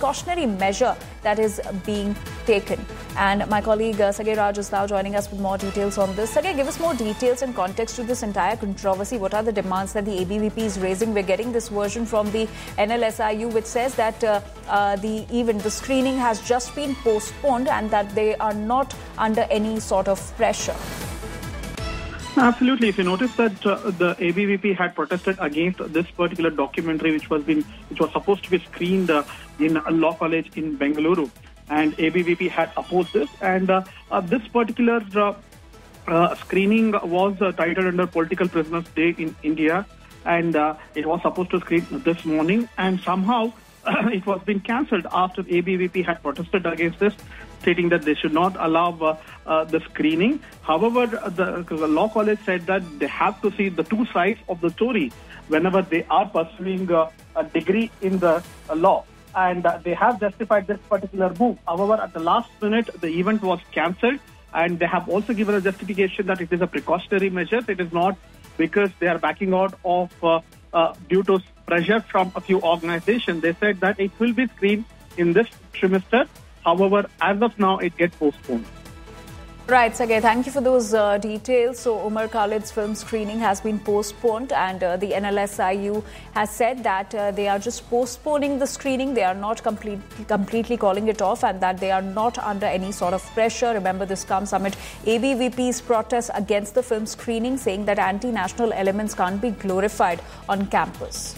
precautionary measure that is being taken. And my colleague Sagay Raj is now joining us with more details on this. Sagay, give us more details and context to this entire controversy. What are the demands that the ABVP is raising? We're getting this version from the NLSIU, which says that the screening has just been postponed and that they are not under any sort of pressure. Absolutely. If you notice that the ABVP had protested against this particular documentary, which was supposed to be screened in a law college in Bengaluru, and ABVP had opposed this, and this particular screening was titled under Political Prisoners Day in India, and it was supposed to screen this morning, and somehow it was being cancelled after ABVP had protested against this, stating that they should not allow the screening. However, the law college said that they have to see the two sides of the story whenever they are pursuing a degree in the law. And they have justified this particular move. However, at the last minute, the event was cancelled, and they have also given a justification that it is a precautionary measure. It is not because they are backing out of due to pressure from a few organizations. They said that it will be screened in this trimester. However, as of now, it gets postponed. Right, Sagay, thank you for those details. So, Umar Khalid's film screening has been postponed, and the NLSIU has said that they are just postponing the screening. They are not completely calling it off, and that they are not under any sort of pressure. Remember, this comes amid ABVP's protest against the film screening, saying that anti-national elements can't be glorified on campus.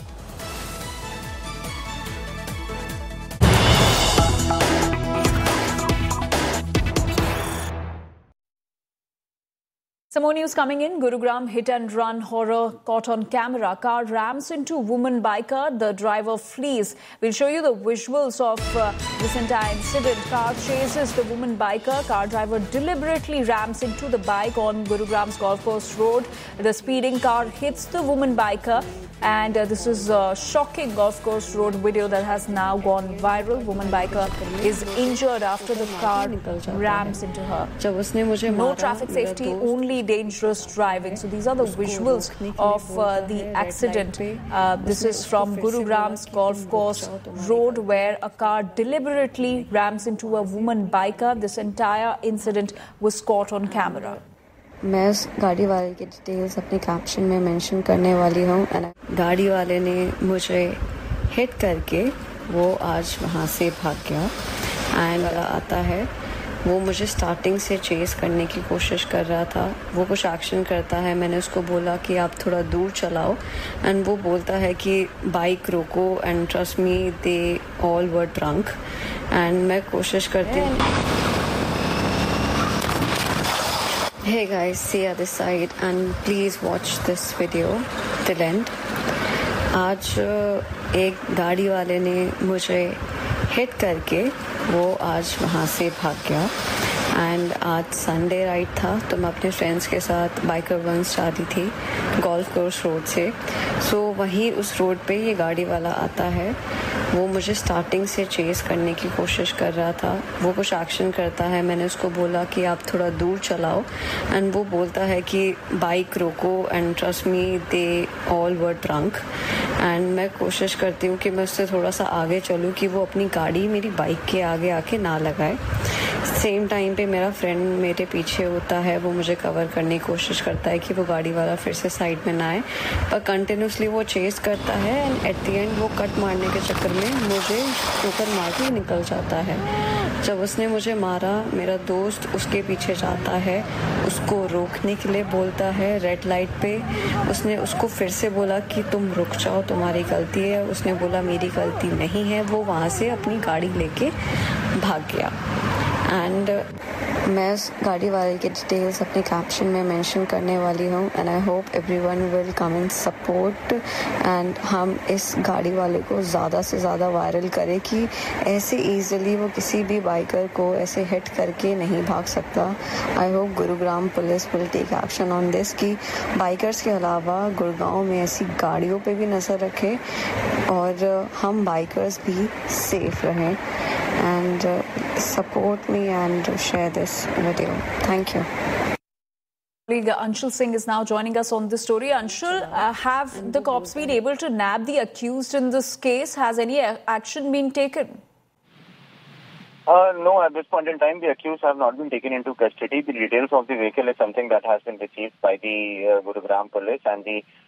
Some more news coming in. Gurugram hit and run horror caught on camera. Car rams into woman biker. The driver flees. We'll show you the visuals of this entire incident. Car chases the woman biker. Car driver deliberately rams into the bike on Gurugram's Golf Course Road. The speeding car hits the woman biker. And this is a shocking Golf Course Road video that has now gone viral. Woman biker is injured after the car rams into her. No traffic safety, only dangerous driving. So these are the visuals of the accident. This is from Gurugram's Golf Course Road, where a car deliberately rams into a woman biker. This entire incident was caught on camera. मैं उस गाड़ी वाले की details अपने caption में mention करने वाली हूँ. गाड़ी वाले ने मुझे हिट करके वो आज वहाँ से भाग गया एंड आता है. वो मुझे स्टार्टिंग से चेस करने की कोशिश कर रहा था. वो कुछ एक्शन करता है. मैंने उसको बोला कि आप थोड़ा दूर चलाओ एंड वो बोलता है कि बाइक रोको and trust me they all were drunk and मैं कोशिश करती हूँ. Hey guys, see other side and please watch this video till end. आज एक गाड़ी वाले ने मुझे हिट करके वो आज वहाँ से भाग गया एंड आज संडे राइड था तो मैं अपने फ्रेंड्स के साथ बाइकर वंस जा रही थी गोल्फ कोर्स रोड से. सो वहीं उस रोड पे ये गाड़ी वाला आता है. वो मुझे स्टार्टिंग से चेस करने की कोशिश कर रहा था. वो कुछ एक्शन करता है. मैंने उसको बोला कि आप थोड़ा दूर चलाओ एंड वो बोलता है कि बाइक रोको and trust me they all were drunk and मैं कोशिश करती हूँ कि मैं उससे थोड़ा सा आगे चलूँ कि वो अपनी गाड़ी मेरी बाइक के आगे आके ना लगाए. सेम टाइम पे मेरा फ्रेंड मेरे पीछे होता है. वो मुझे कवर करने की कोशिश करता है कि वो गाड़ी वाला फिर से साइड में ना आए, पर कंटिन्यूसली वो चेस करता है एंड एट द एंड वो कट मारने के चक्कर में मुझे ठोकर मार के निकल जाता है. जब उसने मुझे मारा मेरा दोस्त उसके पीछे जाता है, उसको रोकने के लिए बोलता है रेड लाइट पे. उसने उसको फिर से बोला कि तुम रुक जाओ, तुम्हारी गलती है. उसने बोला मेरी गलती नहीं है. वो वहाँ से अपनी गाड़ी लेके भाग गया एंड मैं उस गाड़ी वाले की डिटेल्स अपने कैप्शन में मेंशन करने वाली हूँ and I hope everyone will come in support and हम इस गाड़ी वाले को ज़्यादा से ज़्यादा वायरल करें कि ऐसे इजीली वो किसी भी बाइकर को ऐसे हिट करके नहीं भाग सकता. I hope Gurugram police will take action on this कि बाइकर्स के अलावा गुड़गांव में ऐसी गाड़ियों पे भी नज़र रखें और हम बाइकर्स भी सेफ रहें. And support me and share this video. Thank you. Colleague Anshul Singh is now joining us on this story. Anshul, have the cops been able to nab the accused in this case? Has any action been taken? No, at this point in time, the accused have not been taken into custody. The details of the vehicle is something that has been received by the Gurugram police, and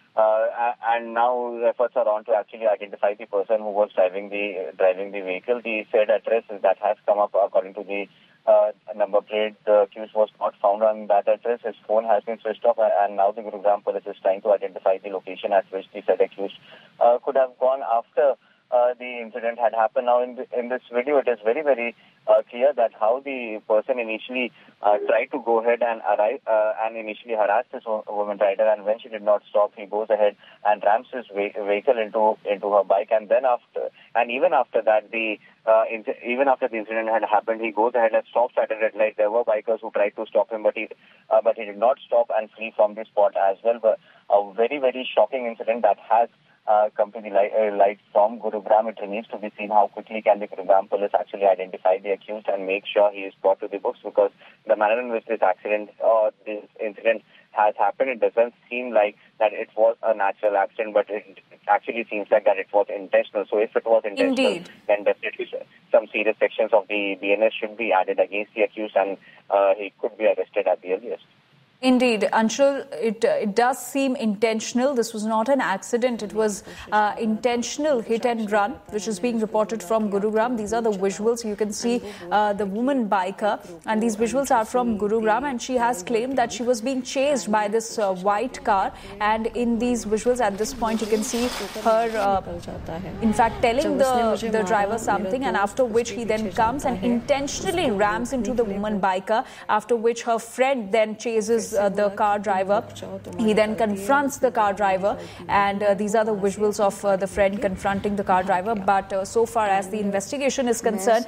now efforts are on to actually identify the person who was driving the vehicle. The said address that has come up according to the number plate. The accused was not found on that address. His phone has been switched off, and now the Gurugram police is trying to identify the location at which the said accused could have gone after the incident had happened. Now, in this video, it is very, very clear that how the person initially tried to go ahead and arrive and initially harass this woman rider, and when she did not stop, he goes ahead and rams his vehicle into her bike, and then even after that, even after the incident had happened, he goes ahead and stops at a red light. There were bikers who tried to stop him, but he did not stop and flee from the spot as well. But a very, very shocking incident that has come to the light from Gurugram. It remains to be seen how quickly can the Gurugram police actually identify the accused and make sure he is brought to the books, because the manner in which this accident or this incident has happened, it doesn't seem like that it was a natural accident, but it actually seems like that it was intentional. So if it was intentional, Indeed, then definitely some serious sections of the BNS should be added against the accused, and he could be arrested at the earliest. Indeed, Anshul, it does seem intentional. This was not an accident. It was intentional hit and run, which is being reported from Gurugram. These are the visuals. You can see the woman biker, and these visuals are from Gurugram, and she has claimed that she was being chased by this white car. And in these visuals at this point, you can see her, in fact, telling the driver something, and after which he then comes and intentionally rams into the woman biker, after which her friend then chases the car driver. He then confronts the car driver, and these are the visuals of the friend confronting the car driver. But so far as the investigation is concerned,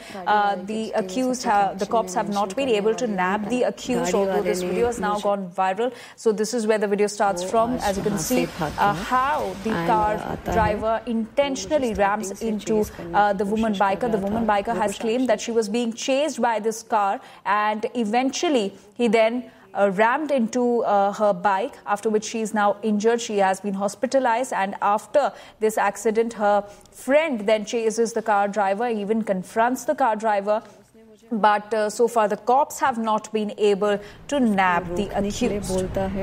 the cops have not been able to nab the accused, although this video has now gone viral. So this is where the video starts from. As you can see, how the car driver intentionally rams into the woman biker. The woman biker has claimed that she was being chased by this car, and eventually he then rammed into her bike, after which she is now injured. She has been hospitalized, and after this accident, her friend then chases the car driver, even confronts the car driver. But so far, the cops have not been able to nab the accused.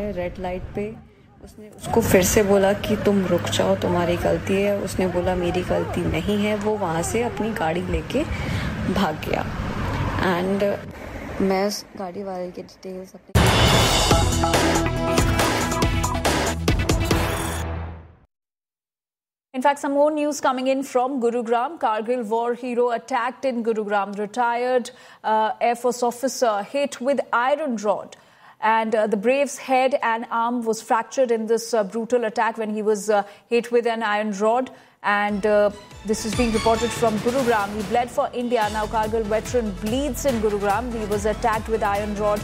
उसने उसको फिर से बोला कि तुम रुक जाओ, तुम्हारी गलती है. उसने बोला मेरी गलती नहीं है. वो वहाँ से अपनी गाड़ी लेके भाग गया. एंड मैं उस गाड़ी वाले के details In fact, some more news coming in from Gurugram. Kargil war hero attacked in Gurugram. Retired Air Force officer hit with iron rod. And the Brave's head and arm was fractured in this brutal attack when he was hit with an iron rod. And this is being reported from Gurugram. He bled for India. Now Kargil veteran bleeds in Gurugram. He was attacked with iron rod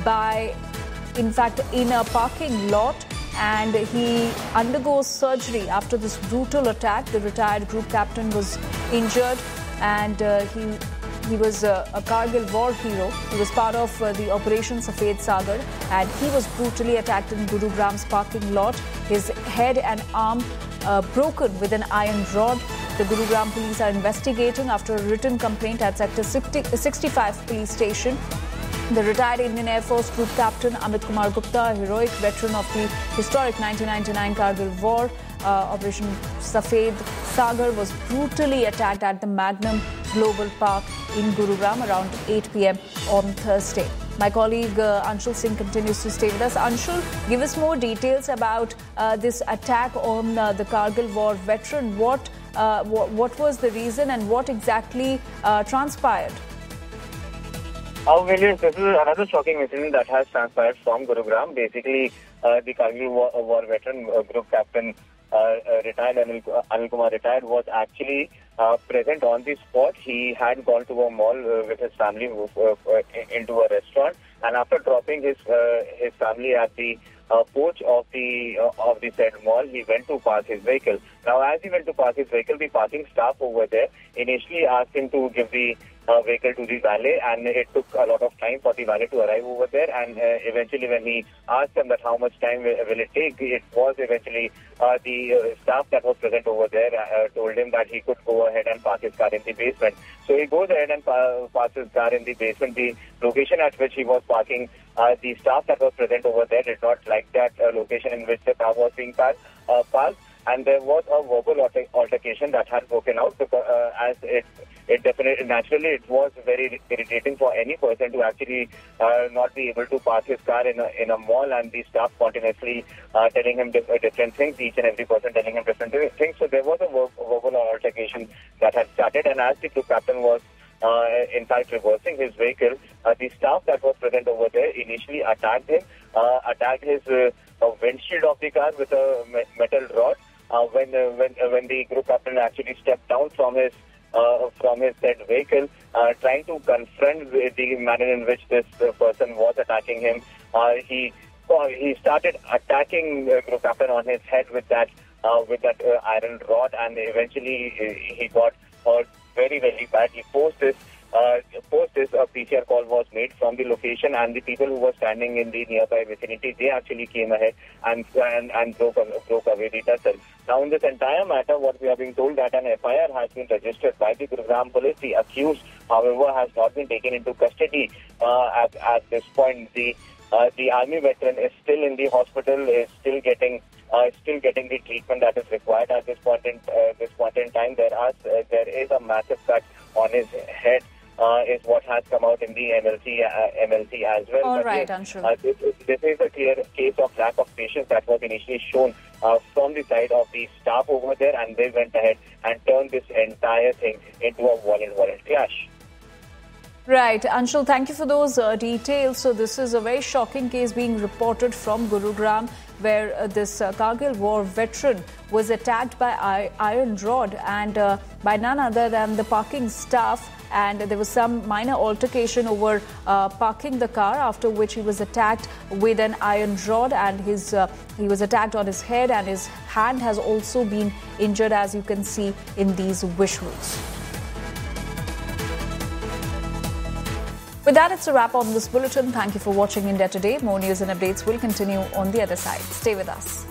in a parking lot. And he undergoes surgery after this brutal attack. The retired group captain was injured, and he was a Kargil war hero. He was part of the Operation Safed Sagar, and he was brutally attacked in Gurugram's parking lot. His head and arm broken with an iron rod. The Gurugram police are investigating after a written complaint at Sector 65 police station. The retired Indian Air Force Group Captain Amit Kumar Gupta, a heroic veteran of the historic 1999 Kargil War, Operation Safed Sagar, was brutally attacked at the Magnum Global Park in Gurugram around 8 p.m. on Thursday. My colleague Anshul Singh continues to stay with us. Anshul, give us more details about this attack on the Kargil War veteran. What was the reason and what exactly transpired? This is another shocking incident that has transpired from Gurugram. Basically, the Kargil war veteran group captain, retired Anil Kumar retired, was actually present on the spot. He had gone to a mall with his family into a restaurant, and after dropping his family at the porch of the said mall, he went to park his vehicle. Now, as he went to park his vehicle, the parking staff over there initially asked him to give the vehicle to the valet, and it took a lot of time for the valet to arrive over there. And eventually, when he asked them that how much time will it take, it was eventually the staff that was present over there told him that he could go ahead and park his car in the basement. So he goes ahead and parks his car in the basement. The location at which he was parking, the staff that was present over there did not like that location in which the car was being parked. And there was a verbal altercation that had broken out because, as it definitely, naturally, it was very irritating for any person to actually not be able to park his car in a mall, and the staff continuously telling him different things, each and every person telling him different things. So there was a verbal altercation that had started, and as the group captain was in fact reversing his vehicle, the staff that was present over there initially attacked him, attacked his windshield of the car with a metal rod. When the group captain actually stepped down from his said vehicle, trying to confront the manner in which this person was attacking him, he started attacking the group captain on his head with that iron rod, and eventually he got hurt very, very badly. Post this, a PCR call was made from the location, and the people who were standing in the nearby vicinity, they actually came ahead and broke away the tussle. Now, in this entire matter, what we are being told that an FIR has been registered by the Gurugram police. The accused, however, has not been taken into custody at this point. The army veteran is still in the hospital, is still getting the treatment that is required at this point in time. There is a massive cut on his head, is what has come out in the MLC as well. All right, Anshul. This is a clear case of lack of patience that was initially shown from the side of the staff over there, and they went ahead and turned this entire thing into a violent clash. Right, Anshul, thank you for those details. So this is a very shocking case being reported from Gurugram, where this Kargil war veteran was attacked by iron rod and by none other than the parking staff, and there was some minor altercation over parking the car, after which he was attacked with an iron rod, and he was attacked on his head, and his hand has also been injured, as you can see in these visuals. With that, it's a wrap on this bulletin. Thank you for watching India Today. More news and updates will continue on the other side. Stay with us.